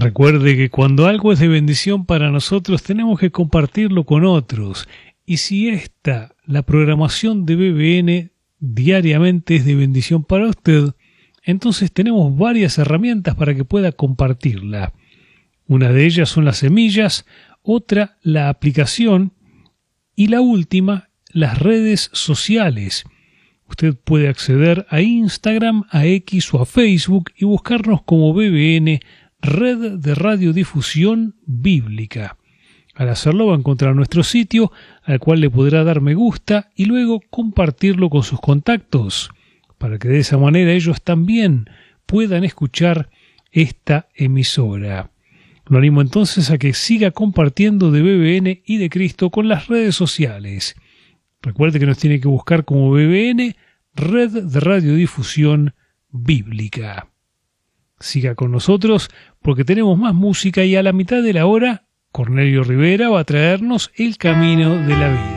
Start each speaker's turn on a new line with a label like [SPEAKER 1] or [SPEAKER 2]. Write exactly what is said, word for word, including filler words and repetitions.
[SPEAKER 1] Recuerde que cuando algo es de bendición para nosotros tenemos que compartirlo con otros. Y si esta, la programación de B B N diariamente es de bendición para usted, entonces tenemos varias herramientas para que pueda compartirla. Una de ellas son las semillas, otra la aplicación y la última las redes sociales. Usted puede acceder a Instagram, a X o a Facebook y buscarnos como B B N, Red de Radiodifusión Bíblica. Al hacerlo va a encontrar nuestro sitio, al cual le podrá dar me gusta y luego compartirlo con sus contactos, para que de esa manera ellos también puedan escuchar esta emisora. Lo animo entonces a que siga compartiendo de B B N y de Cristo con las redes sociales. Recuerde que nos tiene que buscar como B B N, Red de Radiodifusión Bíblica. Siga con nosotros porque tenemos más música y a la mitad de la hora, Cornelio Rivera va a traernos El Camino de la Vida.